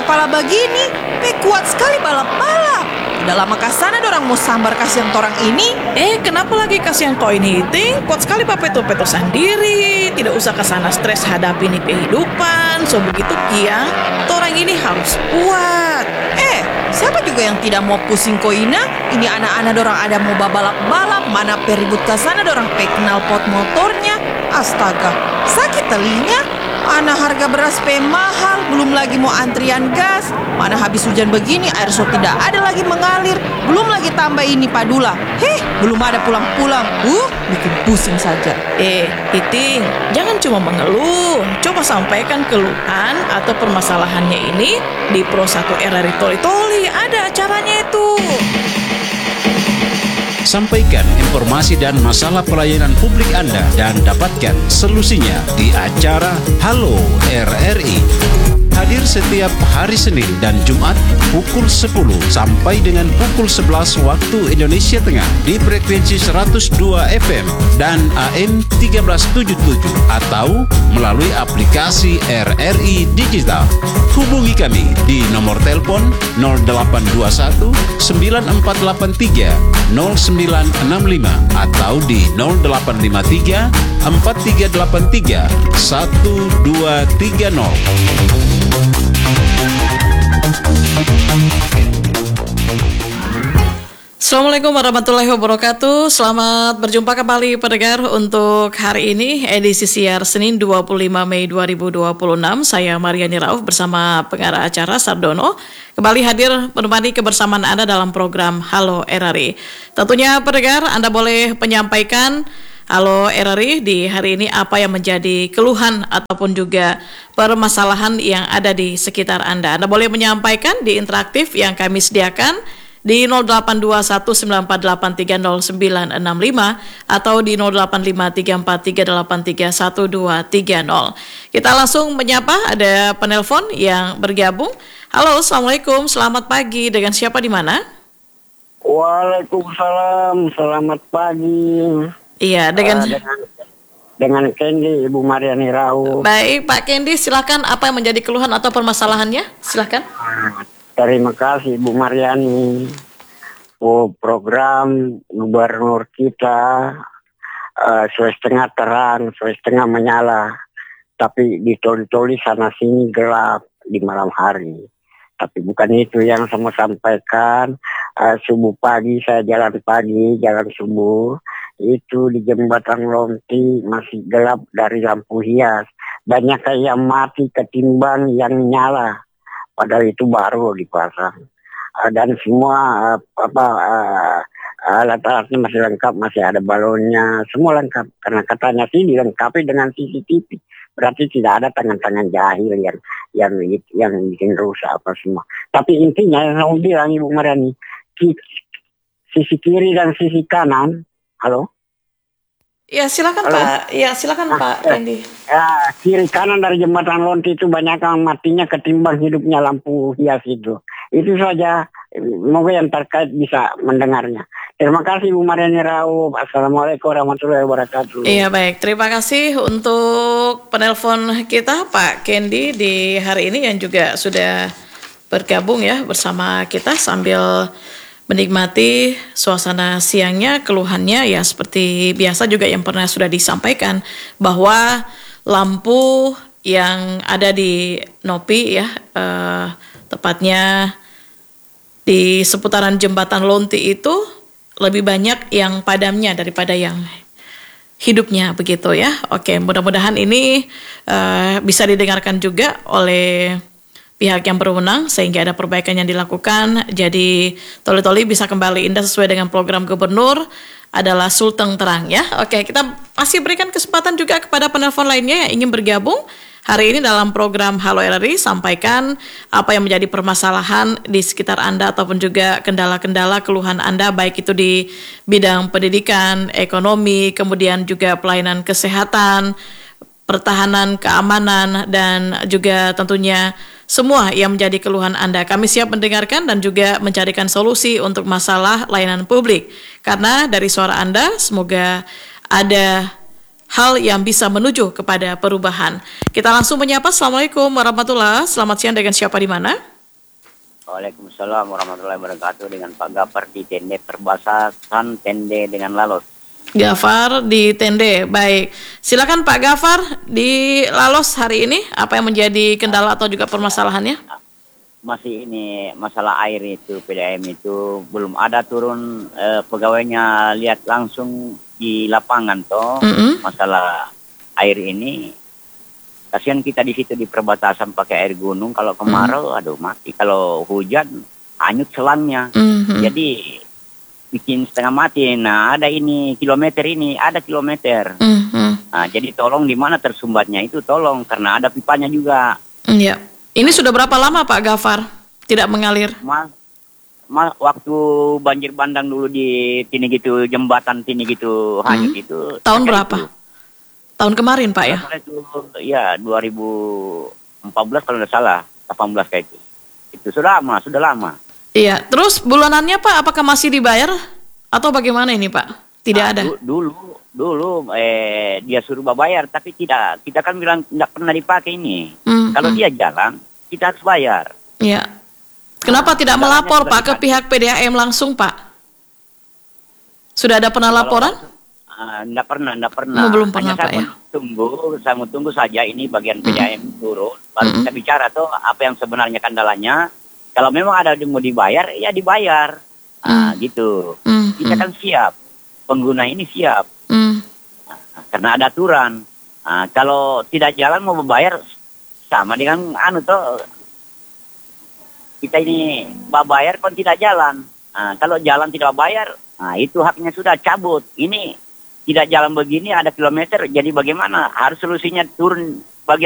kepala begini, kuat sekali balap-balap. Udah lama kasana dorang mau sambar kasihan torang ini. Kenapa lagi kasihan kau ini, Ting? Kuat sekali papeto-peto sendiri. Tidak usah kesana stres hadapi ini kehidupan. So begitu kiang, torang ini harus kuat. Siapa juga yang tidak mau pusing koina? Ini anak-anak dorang ada mau balap-balap, mana peribut kasana dorang kenal pot motornya. Astaga, sakit telinga. Anak harga beras mahal, belum lagi mau antrian gas. Mana habis hujan begini, air so tidak ada lagi mengalir. Belum lagi tambah ini padula. Belum ada pulang-pulang. Bikin pusing saja. Iting, jangan cuma mengeluh. Coba sampaikan keluhan atau permasalahannya ini di Pro 1 RRI Toli-Toli. Ada acaranya itu. Sampaikan informasi dan masalah pelayanan publik Anda dan dapatkan solusinya di acara Halo RRI. Hadir setiap hari Senin dan Jumat pukul 10 sampai dengan pukul 11 waktu Indonesia Tengah di frekuensi 102 FM dan AM 1377 atau melalui aplikasi RRI Digital. Hubungi kami di nomor telepon 0821 9483 0965 atau di 0853 4383 1230. Assalamualaikum warahmatullahi wabarakatuh. Selamat berjumpa kembali pendengar untuk hari ini edisi siar Senin 25 Mei 2026. Saya Mariani Rauf bersama pengarah acara Sardono kembali hadir menemani kebersamaan Anda dalam program Halo RRI. Tentunya pendengar Anda boleh menyampaikan Halo RRI di hari ini apa yang menjadi keluhan ataupun juga permasalahan yang ada di sekitar Anda. Anda boleh menyampaikan di interaktif yang kami sediakan di 082194830965 atau di 085343831230. Kita langsung menyapa, ada penelpon yang bergabung. Halo, Assalamualaikum, selamat pagi. Dengan siapa di mana? Waalaikumsalam, selamat pagi. Iya, dengan Kendi, Ibu Mariani Rau. Baik, Pak Kendi, silakan apa yang menjadi keluhan atau permasalahannya? Silakan. Terima kasih Bu Mariani. Program gubernur kita setengah terang, setengah menyala. Tapi di toli-toli sana sini gelap di malam hari. Tapi bukan itu yang saya mau sampaikan. Subuh pagi saya jalan subuh. Itu di jembatan Lonti masih gelap dari lampu hias. Banyak yang mati ketimbang yang nyala. Padahal itu baru dipasang. Dan semua alat-alatnya masih lengkap, masih ada balonnya, semua lengkap. Karena katanya sih dilengkapi dengan CCTV. Berarti tidak ada tangan-tangan jahil yang bikin rusak apa semua. Tapi intinya yang saya bilang Ibu Mariani, sisi kiri dan sisi kanan, halo? Ya silakan halo? Pak. Ya silakan Pak Kendi. Kiri kanan dari jembatan Lonti itu banyak yang matinya ketimbang hidupnya lampu hias itu. Itu saja. Semoga yang terkait bisa mendengarnya. Terima kasih Bu Mariani Rauf. Assalamualaikum warahmatullahi wabarakatuh. Iya baik. Terima kasih untuk penelpon kita Pak Kendi di hari ini yang juga sudah bergabung ya bersama kita sambil menikmati suasana siangnya. Keluhannya ya seperti biasa juga yang pernah sudah disampaikan bahwa lampu yang ada di Nopi ya tepatnya di seputaran jembatan Lonti itu lebih banyak yang padamnya daripada yang hidupnya begitu ya. Oke, mudah-mudahan ini bisa didengarkan juga oleh pihak yang berwenang sehingga ada perbaikan yang dilakukan. Jadi toli-toli bisa kembali indah sesuai dengan program gubernur adalah Sulteng Terang ya. Oke, kita masih berikan kesempatan juga kepada penelpon lainnya yang ingin bergabung hari ini dalam program Halo RRI. Sampaikan apa yang menjadi permasalahan di sekitar Anda ataupun juga kendala-kendala keluhan Anda baik itu di bidang pendidikan, ekonomi, kemudian juga pelayanan kesehatan, pertahanan, keamanan, dan juga tentunya semua yang menjadi keluhan Anda. Kami siap mendengarkan dan juga mencarikan solusi untuk masalah layanan publik. Karena dari suara Anda, semoga ada hal yang bisa menuju kepada perubahan. Kita langsung menyapa. Assalamualaikum warahmatullahi wabarakatuh. Selamat siang, dengan siapa di mana? Waalaikumsalam warahmatullahi wabarakatuh, dengan Pak Gafar di Tende Perbatasan Tende dengan Lalos. Gafar di Tende, baik. Silakan Pak Gafar di Lalos hari ini, apa yang menjadi kendala atau juga permasalahannya? Masih ini masalah air itu, PDAM itu belum ada turun pegawainya lihat langsung di lapangan toh. Masalah air ini kasihan kita di situ di perbatasan pakai air gunung, kalau kemarau aduh mati, kalau hujan hanyut selangnya. Jadi bikin setengah mati. Nah, ada ini kilometer ini, ada kilometer. Nah, jadi tolong di mana tersumbatnya itu tolong, karena ada pipanya juga. Iya. Ini sudah berapa lama Pak Gafar tidak mengalir? Waktu banjir bandang dulu di Tini gitu, jembatan Tini gitu hanyut itu. Tahun berapa? Itu. Tahun kemarin Pak ya? Itu ya 2014 kalau tidak salah, 18 kayak itu. Itu sudah lama. Iya, terus bulanannya Pak apakah masih dibayar atau bagaimana ini Pak? Tidak ada. Dulu dia suruh bayar, tapi tidak. Kita kan bilang tidak pernah dipakai ini. Kalau dia jalan, kita harus bayar. Iya. Kenapa tidak melapor Pak ke pihak PDAM langsung Pak? Sudah ada pernah laporan? Tidak pernah. Belum pernah Pak ya? Saya mau tunggu saja ini bagian PDAM turun, baru kita bicara tuh apa yang sebenarnya kendalanya. Kalau memang ada yang mau dibayar, ya dibayar. Gitu. Kita kan siap. Pengguna ini siap. Karena ada aturan. Kalau tidak jalan mau membayar, sama dengan kita ini bayar pun tidak jalan. Kalau jalan tidak bayar, itu haknya sudah cabut. Ini tidak jalan begini, ada kilometer, jadi bagaimana? Harus solusinya turun